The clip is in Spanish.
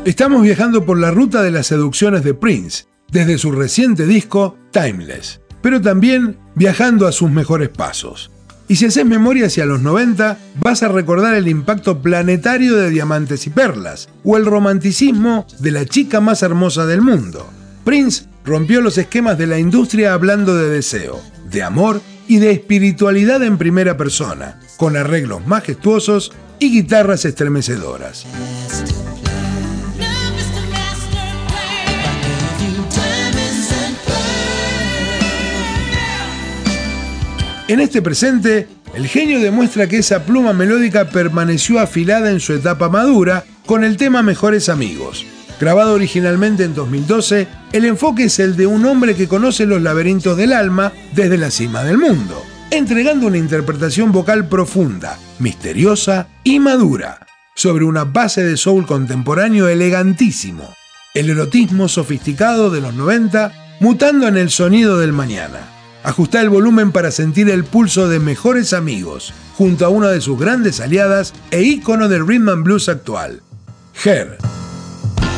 Estamos viajando por la ruta de las seducciones de Prince, desde su reciente disco Timeless, pero también viajando a sus mejores pasos. Y si haces memoria hacia los 90, vas a recordar el impacto planetario de Diamantes y Perlas, o el romanticismo de la chica más hermosa del mundo. Prince rompió los esquemas de la industria hablando de deseo, de amor y de espiritualidad en primera persona, con arreglos majestuosos y guitarras estremecedoras. En este presente, el genio demuestra que esa pluma melódica permaneció afilada en su etapa madura con el tema Mejores Amigos. Grabado originalmente en 2012, el enfoque es el de un hombre que conoce los laberintos del alma desde la cima del mundo, entregando una interpretación vocal profunda, misteriosa y madura, sobre una base de soul contemporáneo elegantísimo. El erotismo sofisticado de los 90 mutando en el sonido del mañana. Ajustá el volumen para sentir el pulso de Mejores Amigos, junto a una de sus grandes aliadas e ícono del rhythm and blues actual, Her.